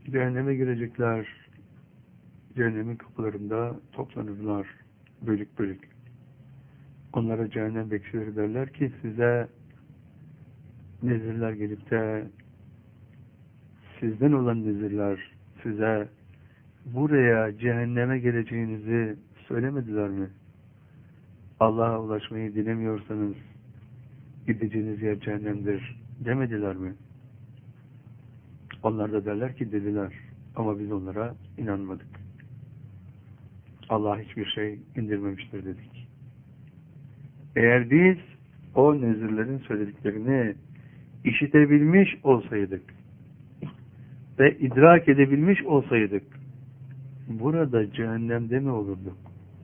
Cehenneme girecekler. Cehennemin kapılarında toplanırlar. Bölük bölük. Onlara cehennem bekçileri derler ki size nezirler gelip de sizden olan nezirler size buraya cehenneme geleceğinizi söylemediler mi? Allah'a ulaşmayı dilemiyorsanız gideceğiniz yer cehennemdir demediler mi? Onlar da derler ki dediler. Ama biz onlara inanmadık. Allah hiçbir şey indirmemiştir dedik. Eğer biz o nezirlerin söylediklerini işitebilmiş olsaydık ve idrak edebilmiş olsaydık burada cehennemde mi olurduk?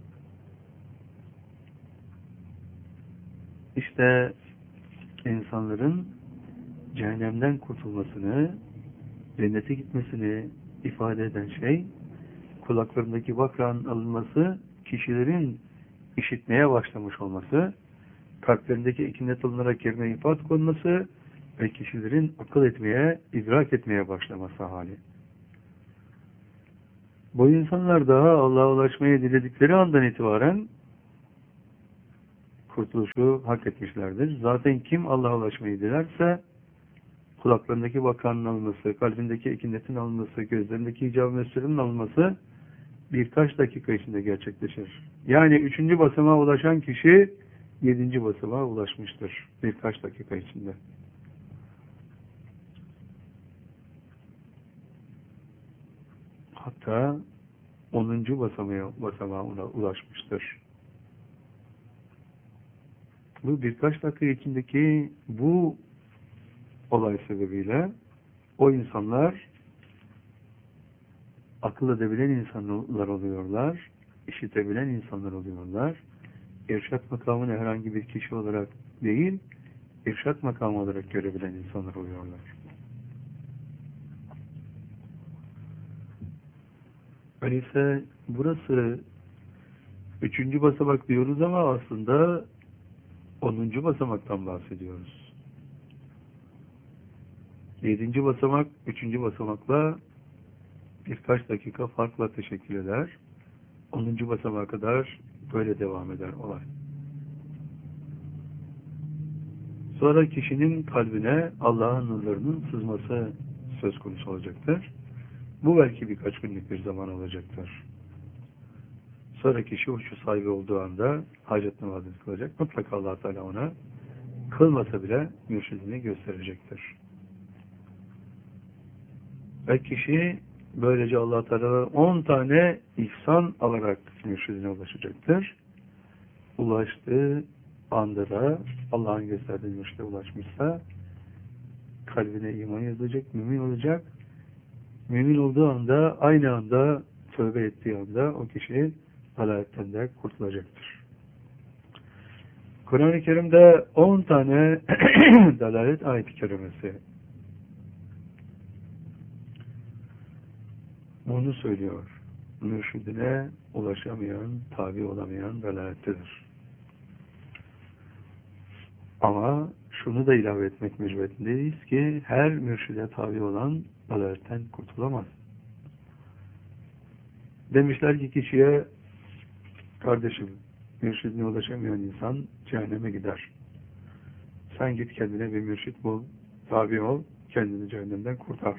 İşte insanların cehennemden kurtulmasını, cennete gitmesini ifade eden şey, kulaklarındaki bakrağın alınması, kişilerin işitmeye başlamış olması, kalplerindeki ikinet alınarak yerine ifat konması ve kişilerin akıl etmeye, idrak etmeye başlaması hali. Bu insanlar daha Allah'a ulaşmayı diledikleri andan itibaren kurtuluşu hak etmişlerdir. Zaten kim Allah'a ulaşmayı dilerse kulaklarındaki bakanın alınması, kalbindeki ikinetin alınması, gözlerindeki icab-ı mesleğinin alınması birkaç dakika içinde gerçekleşir. Yani 3. basamağa ulaşan kişi 7. basamağa ulaşmıştır birkaç dakika içinde. Hatta 10. basamağa ulaşmıştır. Bu birkaç dakika içindeki bu olay sebebiyle o insanlar akıl edebilen insanlar oluyorlar, işitebilen insanlar oluyorlar. İrşad makamını herhangi bir kişi olarak değil, irşad makamı olarak görebilen insanlar oluyorlar. Öyleyse burası 3. basamak diyoruz ama aslında 10. basamaktan bahsediyoruz. 7. basamak 3. basamakla birkaç dakika farkla teşekkür eder. 10. basamağa kadar böyle devam eder olay. Sonra kişinin kalbine Allah'ın nurlarının sızması söz konusu olacaktır. Bu belki birkaç günlük bir zaman olacaktır. Sonra kişi huşu sahibi olduğu anda hacet namazını kılacak. Mutlaka Allah Teala ona kılmasa bile mürşidini gösterecektir. Ve kişi böylece Allah Teala'dan 10 tane ihsan alarak mürşidine ulaşacaktır. Ulaştığı anda da Allah'ın gösterdiği mürşide ulaşmışsa kalbine iman yazılacak, mümin olacak. Mümin olduğu anda, aynı anda tövbe ettiği anda o kişi dalaletten de kurtulacaktır. Kur'an-ı Kerim'de 10 tane dalalet ayet-i kerimesi bunu söylüyor. Mürşidine ulaşamayan, tabi olamayan dalalettedir. Ama şunu da ilave etmek mecburiyetindeyiz ki her mürşide tabi olan dalaletten kurtulamaz. Demişler ki kişiye, kardeşim, mürşidine ulaşamayan insan cehenneme gider. Sen git kendine bir mürşid bul, tabi ol, kendini cehennemden kurtar.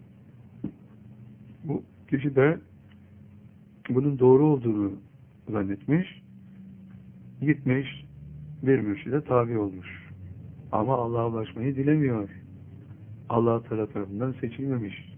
Bu kişi de bunun doğru olduğunu zannetmiş, gitmiş, bir mürşide tabi olmuş. Ama Allah'a ulaşmayı dilemiyor. Allah Teala tarafından seçilmemiş.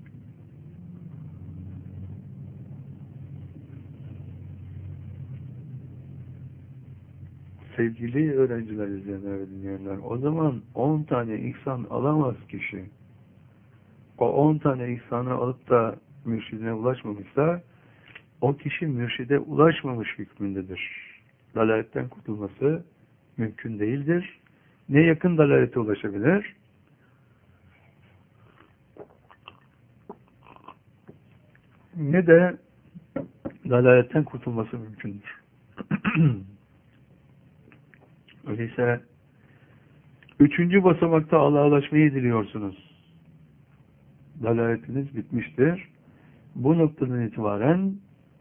Sevgili öğrenciler, izleyenler ve dinleyenler, o zaman 10 tane ihsan alamaz kişi. O 10 tane ihsanı alıp da mürşidine ulaşmamışsa o kişi mürşide ulaşmamış hükmündedir. Dalaletten kurtulması mümkün değildir. Ne yakın dalalete ulaşabilir, ne de dalaletten kurtulması mümkündür. Öyleyse 3. basamakta Allah'a ulaşmayı diliyorsunuz. Dalaletiniz bitmiştir. Bu noktadan itibaren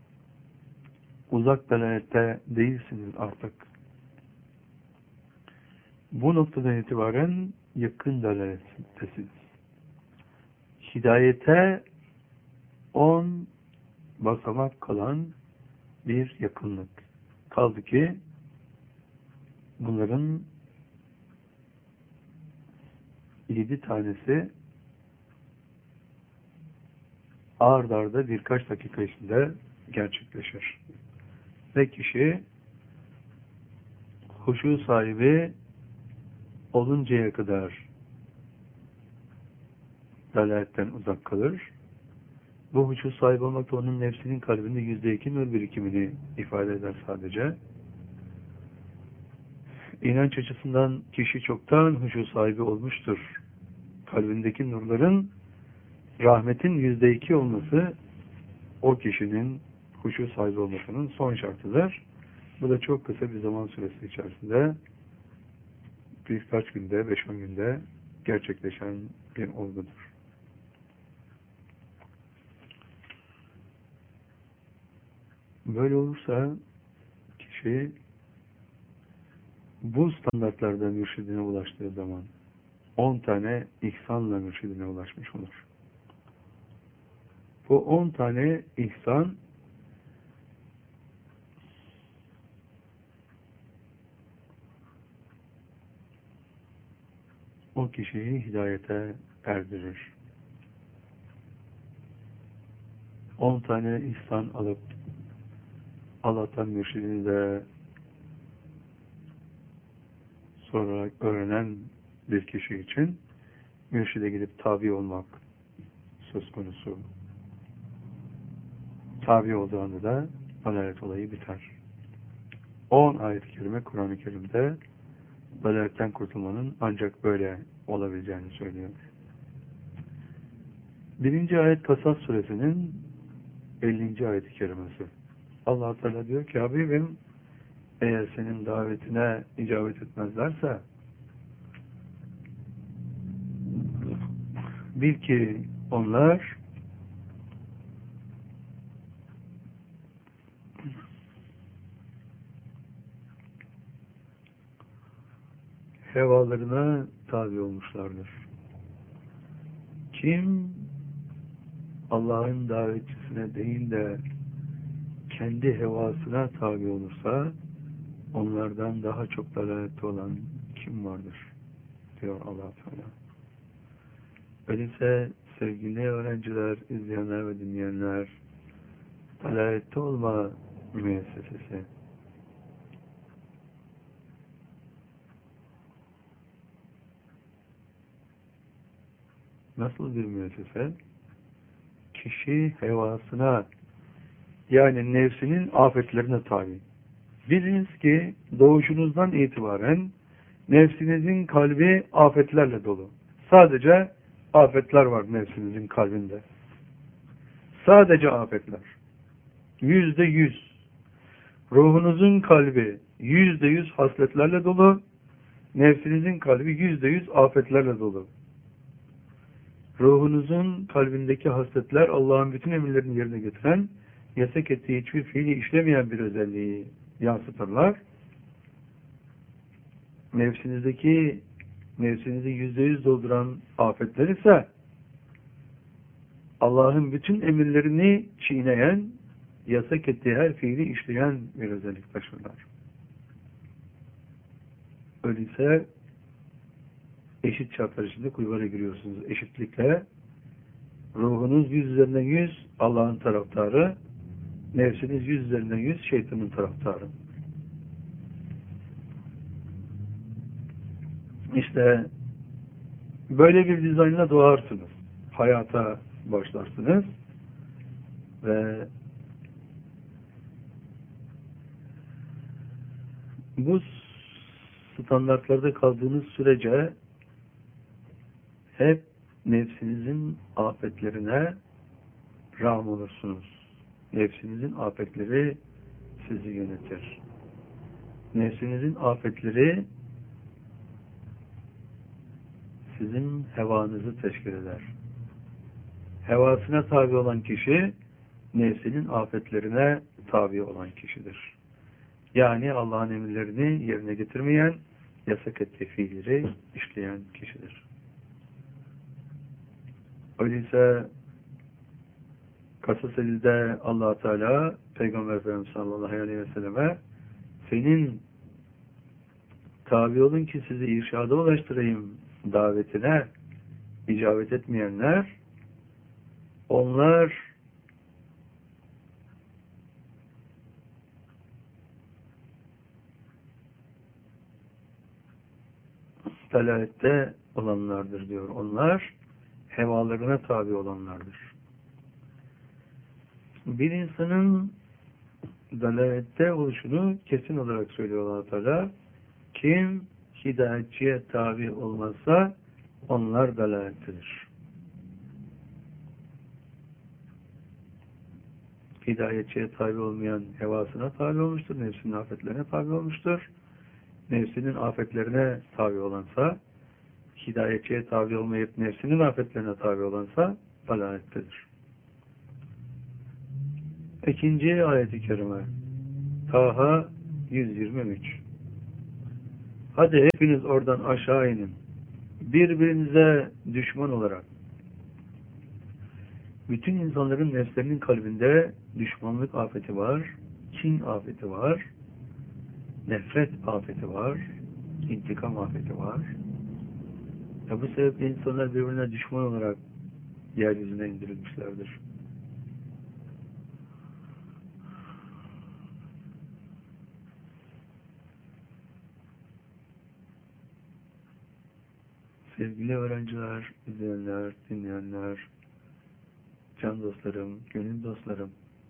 uzak delalette değilsiniz artık. Bu noktadan itibaren yakın delalettesiniz. Hidayete 10 basamak kalan bir yakınlık. Kaldı ki bunların 7 tanesi ard arda birkaç dakika içinde gerçekleşir. Ve kişi huşu sahibi oluncaya kadar dalaletten uzak kalır. Bu huşu sahibi olmak da onun nefsinin kalbinde %2 nur birikimini ifade eder sadece. İnanç açısından kişi çoktan huşu sahibi olmuştur. Kalbindeki nurların rahmetin %2 olması o kişinin huşu sahibi olmasının son şartıdır. Bu da çok kısa bir zaman süresi içerisinde birkaç günde, 5-10 günde gerçekleşen bir olgudur. Böyle olursa kişi bu standartlarda mürşidine ulaştığı zaman 10 tane ihsanla mürşidine ulaşmış olur. Bu 10 tane ihsan o kişiyi hidayete erdirir. 10 tane ihsan alıp Allah'tan mürşidini de sonra öğrenen bir kişi için mürşide gidip tabi olmak söz konusu. Tabi olduğu anda da dalalet olayı biter. 10 ayet-i kerime Kur'an-ı Kerim'de dalaletten kurtulmanın ancak böyle olabileceğini söylüyor. 1. ayet Kasas suresinin 50. ayet-i kerimesi. Allah Teala diyor ki Habibim, eğer senin davetine icabet etmezlerse bil ki onlar hevalarına tabi olmuşlardır. Kim Allah'ın davetçisine değil de kendi hevasına tabi olursa onlardan daha çok dalalette olan kim vardır? Diyor Allah Teala. Öyleyse sevgili öğrenciler, izleyenler ve dinleyenler, dalalette olma müessesesi. Nasıl bir müessese? Kişi hevasına, yani nefsinin afetlerine tabi. Biliniz ki doğuşunuzdan itibaren nefsinizin kalbi afetlerle dolu. Sadece afetler var nefsinizin kalbinde. Sadece afetler. %100. Ruhunuzun kalbi %100 hasletlerle dolu. Nefsinizin kalbi %100 afetlerle dolu. Ruhunuzun kalbindeki hasletler Allah'ın bütün emirlerini yerine getiren, yasak ettiği hiçbir fiili işlemeyen bir özelliği yansıtırlar. Nefsinizi %100 dolduran afetler ise Allah'ın bütün emirlerini çiğneyen, yasak ettiği her fiili işleyen bir özellik taşırlar. Öyleyse eşit şartlar içinde kulvara giriyorsunuz. Eşitlikle ruhunuz 100 üzerinden 100 Allah'ın taraftarı, nefsiniz 100 üzerinden 100 şeytanın taraftarı. İşte böyle bir dizaynla doğarsınız. Hayata başlarsınız ve bu standartlarda kaldığınız sürece hep nefsinizin afetlerine rağm olursunuz. Nefsinizin afetleri sizi yönetir. Nefsinizin afetleri sizin hevanızı teşkil eder. Hevasına tabi olan kişi nefsinin afetlerine tabi olan kişidir. Yani Allah'ın emirlerini yerine getirmeyen, yasak ettiği fiilleri işleyen kişidir. Öyleyse Kasas-ı Allah Teala Peygamber Efendimiz sallallahu aleyhi ve selleme senin tabi olun ki sizi irşada ulaştırayım davetine icabet etmeyenler, onlar dalalette olanlardır diyor. Onlar hevalarına tabi olanlardır. Bir insanın dalalette oluşunu kesin olarak söylüyor Allah Teala. Kim hidayetçiye tabi olmazsa onlar dalalettedir. Hidayetçiye tabi olmayan hevasına tabi olmuştur, nefsinin afetlerine tabi olmuştur. Nefsinin afetlerine tabi olansa, hidayetçiye tabi olmayıp nefsinin afetlerine tabi olansa dalalettedir. İkinci ayet-i kerime Taha 123. Hadi hepiniz oradan aşağı inin. Birbirinize düşman olarak. Bütün insanların nefslerinin kalbinde düşmanlık afeti var, kin afeti var, nefret afeti var, intikam afeti var. Bu sebeple insanlar birbirine düşman olarak yeryüzüne indirilmişlerdir. Sevgili öğrenciler, izleyenler, dinleyenler, can dostlarım, gönül dostlarım,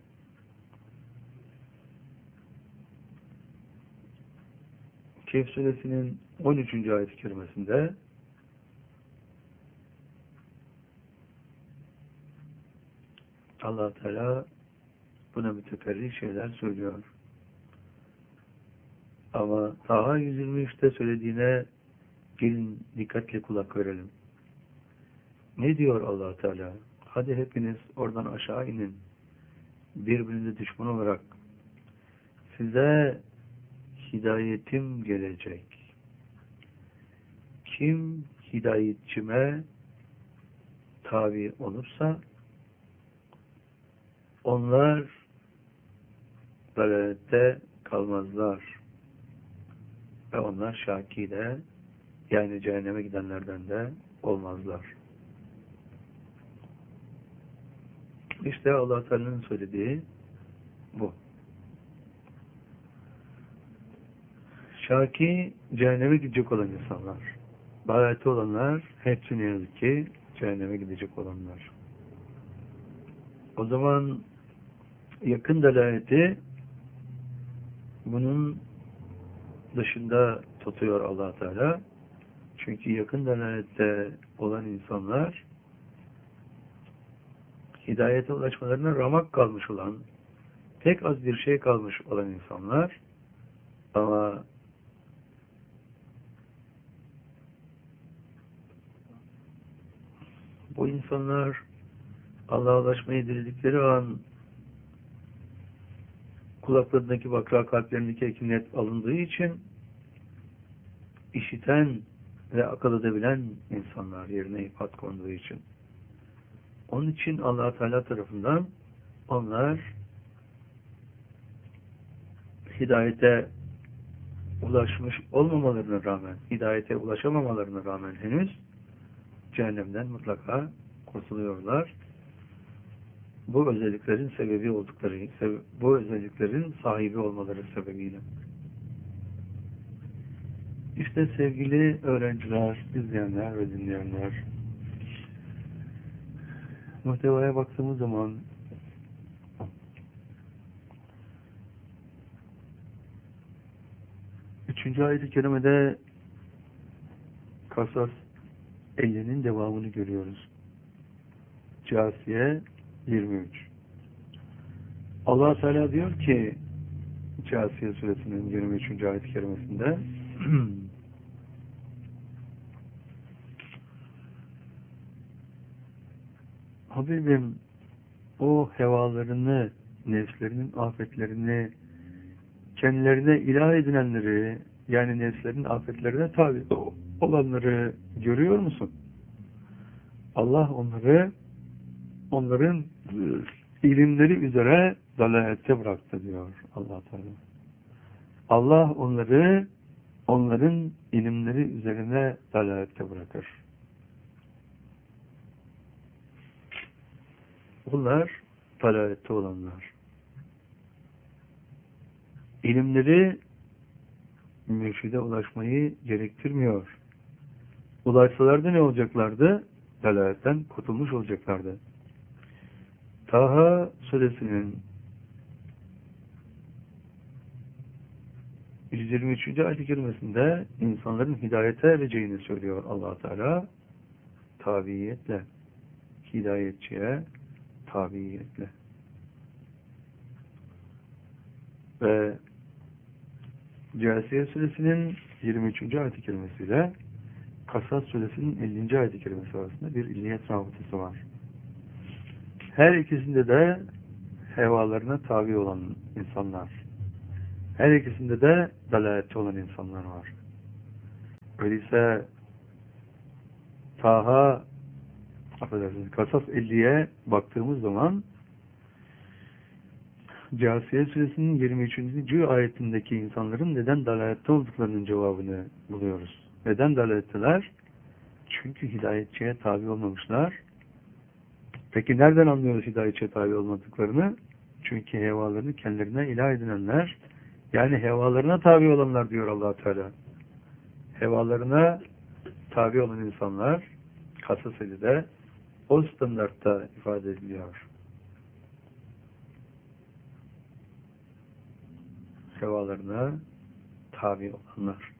Kehf suresinin 13. ayet-i kerimesinde Allah Teala buna müteferrik şeyler söylüyor. Ama Taha 123'te söylediğine gelin dikkatle kulak verelim. Ne diyor Allah Teala? Hadi hepiniz oradan aşağı inin. Birbirinize düşman olarak. Size hidayetim gelecek. Kim hidayetçime tabi olursa onlar dalalette kalmazlar. Ve onlar şaki de yani cehenneme gidenlerden de olmazlar. İşte Allah Teala'nın söylediği bu. Şaki cehenneme gidecek olan insanlar. Dalalette olanlar hepsi ne yazık ki cehenneme gidecek olanlar. O zaman yakın dalaleti bunun dışında tutuyor Allah Teala. Çünkü yakın dalalette olan insanlar hidayete ulaşmalarına ramak kalmış olan, pek az bir şey kalmış olan insanlar ama bu insanlar Allah'a ulaşmayı diledikleri an kulaklarındaki bakra, kalplerindeki ekinet alındığı için işiten ve akıl edebilen insanlar yerine ifat konduğu için. Onun için Allah Teala tarafından onlar hidayete ulaşmış olmamalarına rağmen, hidayete ulaşamamalarına rağmen henüz cehennemden mutlaka kurtuluyorlar. Bu özelliklerin sebebi oldukları, bu özelliklerin sahibi olmaları sebebiyle. İşte sevgili öğrenciler, izleyenler ve dinleyenler, muhtevaya baktığımız zaman üçüncü ayet-i kerimede Kasas 50'nin devamını görüyoruz. Câsiye 23. Allah Teala diyor ki Câsiye suresinin 23. ayet-i kerimesinde Habibim o hevalarını, nefslerinin afetlerini, kendilerine ilah edinenleri, yani nefslerin afetlerine tabi olanları görüyor musun? Allah onların ilimleri üzere dalalette bıraktı diyor Allah Teala. Allah onların ilimleri üzerine dalalette bırakır. Bunlar dalalette olanlar. İlimleri mürşide ulaşmayı gerektirmiyor. Ulaşsalardı ne olacaklardı? Dalaletten kurtulmuş olacaklardı. Taha suresinin 123. ayet-i kerimesinde insanların hidayete ereceğini söylüyor Allah Teala. Tabiiyetle, hidayetçiye tabiiyetle. Ve Câsiye suresinin 23. ayet-i kerimesiyle Kasas suresinin 50. ayet-i kerimesi arasında bir illiyet rabıtası var. Her ikisinde de hevalarına tabi olan insanlar, her ikisinde de dalalette olan insanlar var. Öyleyse Kasas 50'ye baktığımız zaman Câsiye suresinin 23. ayetindeki insanların neden dalalette olduklarının cevabını buluyoruz. Neden dalaletteler? Çünkü hidayetçiye tabi olmamışlar. Peki nereden anlıyoruz hidayetçiye tabi olmadıklarını? Çünkü hevalarını kendilerine ilah edinenler, yani hevalarına tabi olanlar diyor Allah Teala. Hevalarına tabi olan insanlar Kasas 50'de o standartta ifade ediliyor. Hevalarına tabi olanlar.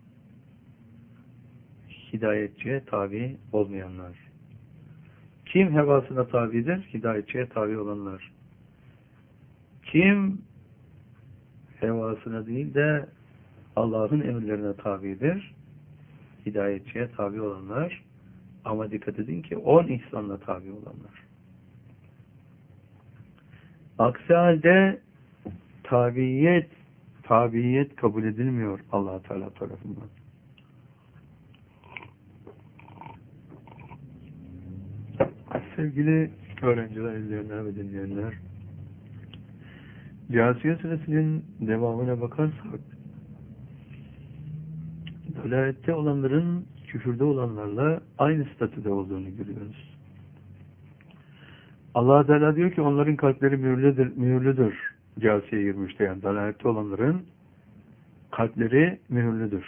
Hidayetçiye tabi olmayanlar. Kim hevasına tabidir? Hidayetçiye tabi olanlar. Kim hevasına değil de Allah'ın emirlerine tabidir? Hidayetçiye tabi olanlar. Ama dikkat edin ki 10 ihsanla tabi olanlar. Aksi halde tabiyet kabul edilmiyor Allah Teala tarafından. Sevgili öğrenciler, izleyenler ve dinleyenler, Câsiye suresinin devamına bakarsak, dalalette olanların küfürde olanlarla aynı statüde olduğunu görüyoruz. Allah Teala diyor ki onların kalpleri mühürlüdür. Câsiye 23'te, yani dalalette olanların kalpleri mühürlüdür.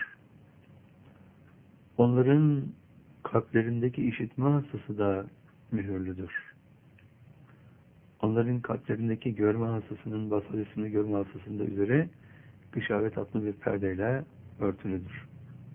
Onların kalplerindeki işitme hassası da mühürlüdür. Onların kalplerindeki görme hassasının, basaresini görme hassasının da üzeri gışavet adlı bir perdeyle örtülüdür.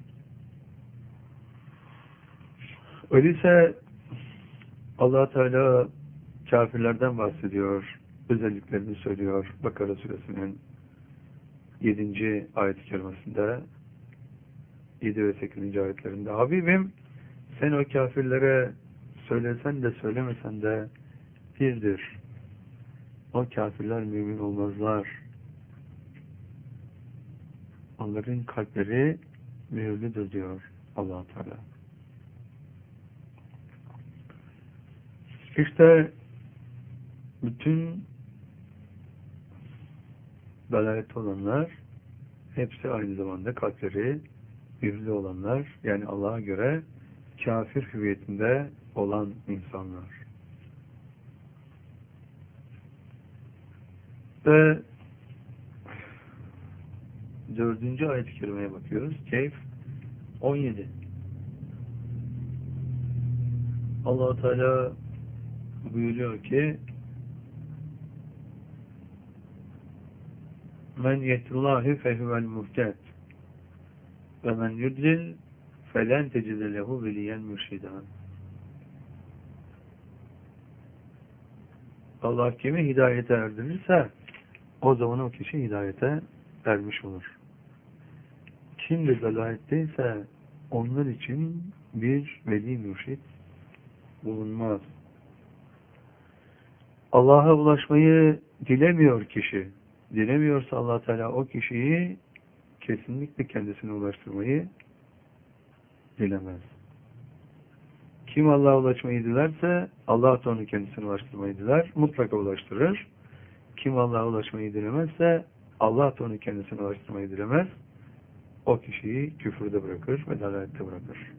Öyleyse Allah Teala kafirlerden bahsediyor, özelliklerini söylüyor. Bakara suresinin 7. ayet-i kerimesinde, 7 ve 8. ayetlerinde, Habibim sen o kafirlere söylesen de söylemesen de birdir. O kafirler mümin olmazlar. Onların kalpleri mühürlüdür diyor Allah Teala. İşte bütün dalalette olanlar hepsi aynı zamanda kalpleri mühürlü olanlar, yani Allah'a göre kafir hüviyetinde olan insanlar. Ve 4. ayet-i kerimeye bakıyoruz. Keyf 17. Allah Teala buyuruyor ki men yetillahi fehuvel muhted ve men yudlil felen tecide lehu veliyen mürşidan. Allah kimi hidayete erdirirse o zaman o kişi hidayete ermiş olur. Kim de dalaletteyse onlar için bir veli mürşid bulunmaz. Allah'a ulaşmayı dilemiyor kişi. Dilemiyorsa Allah Teala o kişiyi kesinlikle kendisine ulaştırmayı dilemez. Kim Allah'a ulaşmayı dilerse Allah da onu kendisine ulaştırmayı diler. Mutlaka ulaştırır. Kim Allah'a ulaşmayı dilemezse Allah da onu kendisine ulaştırmayı dilemez. O kişiyi küfürde bırakır ve dalalette bırakır.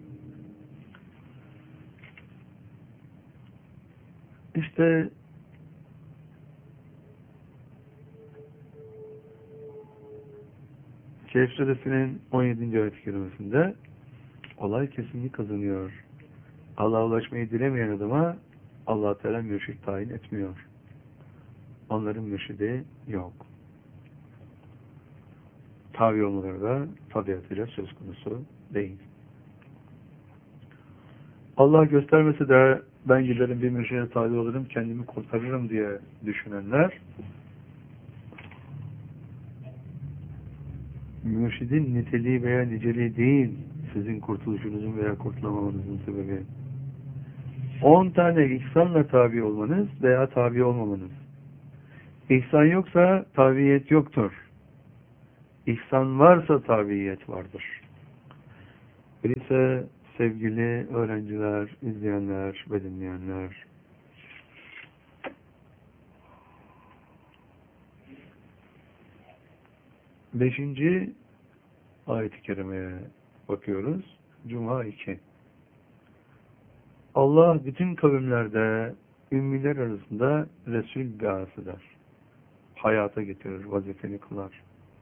İşte Kehf Suresinin 17. ayet-i kerimesinde olay kesinlik kazanıyor. Allah'a ulaşmayı dilemeyen adama Allah Teala mürşid tayin etmiyor. Onların mürşidi yok. Tabi olmaları da tabiatıyla söz konusu değil. Allah göstermese de ben giderim bir mürşide tabi olurum, kendimi kurtarırım diye düşünenler mürşidin niteliği veya niceliği değil sizin kurtuluşunuzun veya kurtulamamanızın sebebi. 10 tane ihsanla tabi olmanız veya tabi olmamanız. İhsan yoksa tabiyet yoktur. İhsan varsa tabiyet vardır. Öyleyse sevgili öğrenciler, izleyenler ve dinleyenler, beşinci ayet-i kerimeye bakıyoruz. Cuma 2. Allah bütün kavimlerde ümmiler arasında Resul bi'as eder. Hayata getirir, vazifeni kılar.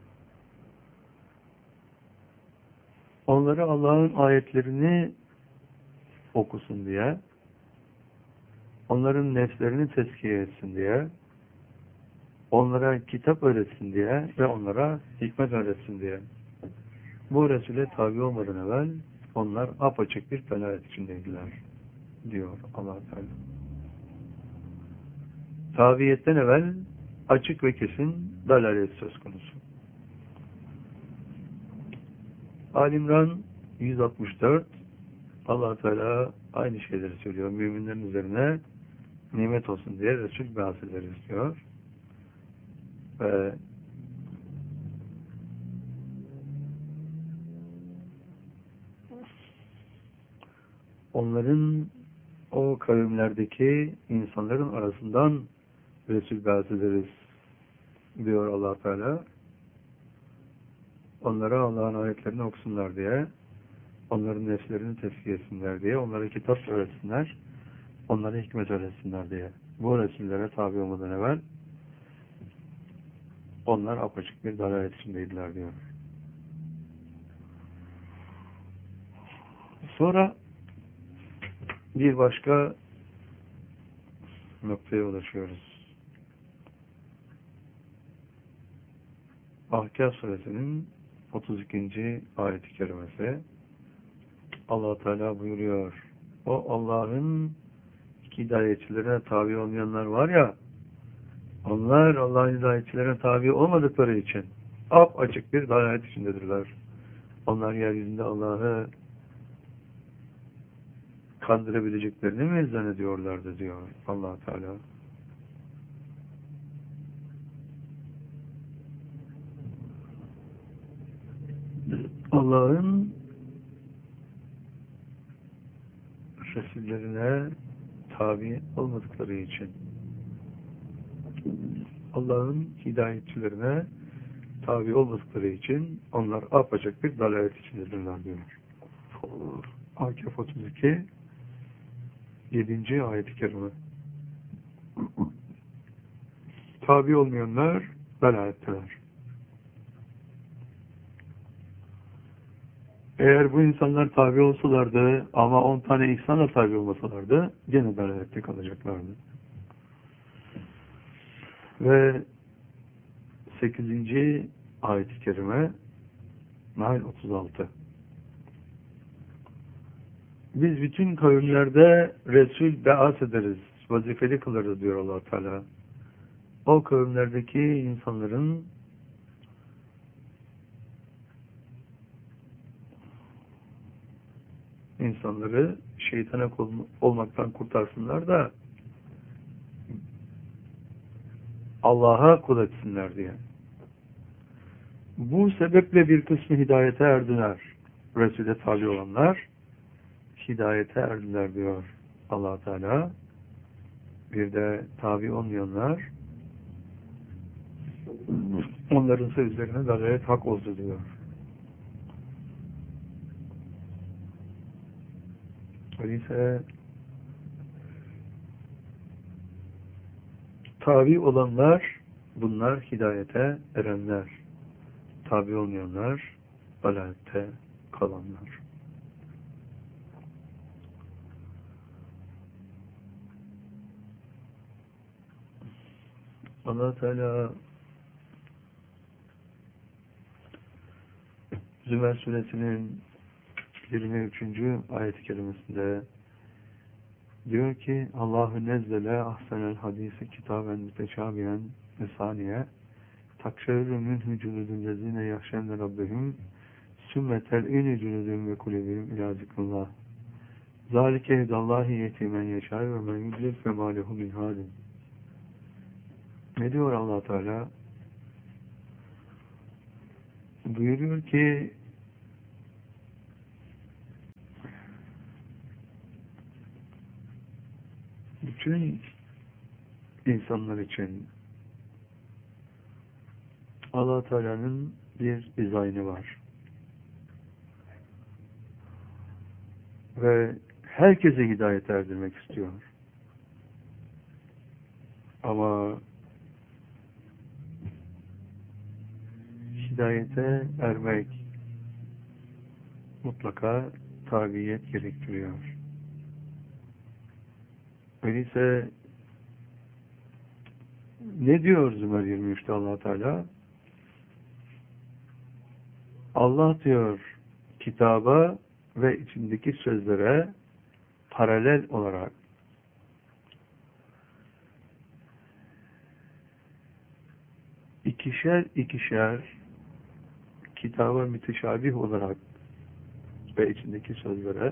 Onlara Allah'ın ayetlerini okusun diye, onların nefslerini tezkiye etsin diye, onlara kitap öğretsin diye ve onlara hikmet öğretsin diye. Bu Resul'e tabi olmadan evvel onlar apaçık bir dalalet içindeydiler diyor Allah Teala. Tabiyetten evvel açık ve kesin dalalet söz konusu. Ali-İmran 164 Allah Teala aynı şeyleri söylüyor. Müminlerin üzerine nimet olsun diye Resul bahsederiz diyor. Ve onların o kavimlerdeki insanların arasından Resul bahsederiz diyor Allah Teala. Onlara Allah'ın ayetlerini okusunlar diye, onların nefslerini tezkiye etsinler diye, onlara kitap öğretsinler, onlara hikmet öğretsinler diye. Bu Resullere tabi olmadan evvel onlar apaçık bir dalalet içindeydiler diyor. Sonra bir başka noktaya ulaşıyoruz. Ahkâf Suresinin 32. ayet-i kerimesi Allah Teala buyuruyor. O Allah'ın hidayetçilerine tabi olmayanlar var ya, onlar Allah'ın hidayetçilerine tabi olmadıkları için açık bir dalalet içindedirler. Onlar yeryüzünde Allah'ı kandırabileceklerini mi zannediyorlardı diyor Allah Teala. Allah'ın Resullerine tabi olmadıkları için, Allah'ın hidayetçilerine tabi olmadıkları için onlar apaçık bir dalalet içindedirler diyor. Akif 32 7. ayet-i kerime. Tabi olmayanlar dalaletteler. Eğer bu insanlar tabi olsalardı ama 10 tane ihsanla tabi olmasalardı gene dalalette kalacaklardı. Ve 8. ayet-i kerime Nahl 36. Biz bütün kavimlerde Resul be'as ederiz, vazifeli kılarız diyor Allah Teala. O kavimlerdeki insanları şeytana olmaktan kurtarsınlar da Allah'a kul etsinler diye. Bu sebeple bir kısmı hidayete erdiler. Resul'e tabi olanlar hidayete erdiler diyor Allah Teala. Bir de tabi olmayanlar onların sözlerine dalalet hak oldu diyor. Öyleyse tabi olanlar bunlar hidayete erenler. Tabi olmayanlar dalalette kalanlar. Allah Teala Zümer suresinin 23. ayet-i kerimesinde diyor ki Allahu nezzele ahsenel hadisi kitaben müteşabihen mesaniye takşerru minhu culudüllezine yahşenne rabbehum sümmetel ünü culudun ve kulübüm ila zikrullah zalike evdallahi yetimen yeşâ ve men yudlif ve mâlehu min hâlim. Ne diyor Allah Teala? Buyuruyor ki bütün insanlar için Allah Teala'nın bir dizaynı var. Ve herkese hidayet erdirmek istiyor. Ama hidayete ermek mutlaka tabiyet gerektiriyor. Öyleyse ne diyor Zümer 23'te Allah Teala? Allah diyor kitaba ve içindeki sözlere paralel olarak ikişer ikişer kitaba müteşabih olarak ve içindeki sözlere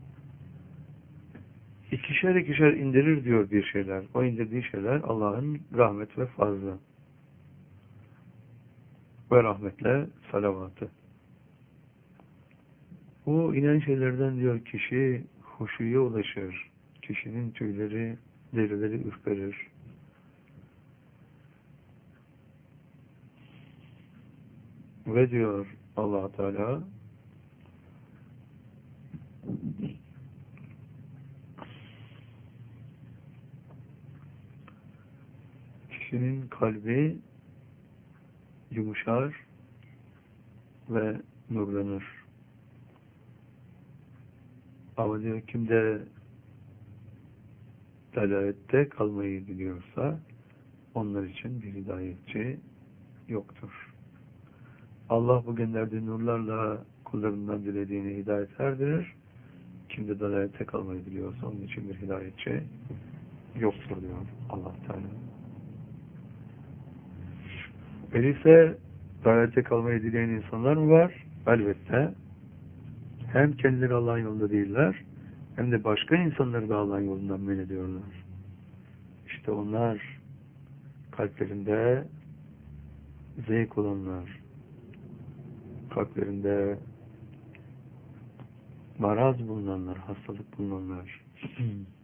ikişer ikişer indirir diyor bir şeyler. O indirdiği şeyler Allah'ın rahmet ve fazlı ve rahmetle salavatı. Bu inen şeylerden diyor kişi huşuya ulaşır. Kişinin tüyleri, derileri ürperir. Ve diyor Allah Teala kişinin kalbi yumuşar ve nurlanır. Ama diyor kimde dalalette kalmayı diliyorsa onlar için bir hidayetçi yoktur. Allah bu gönderdiği nurlarla kullarından dilediğini hidayet erdirir. Kimde dalalette kalmayı diliyorsa onun için bir hidayetçi yoktur diyor Allah Teala. Öyleyse dalalette kalmayı dileyen insanlar mı var? Elbette. Hem kendileri Allah'ın yolunda değiller, hem de başka insanları da Allah'ın yolundan men ediyorlar. İşte onlar kalplerinde zevk olanlar, kalplerinde maraz bulunanlar, hastalık bulunanlar,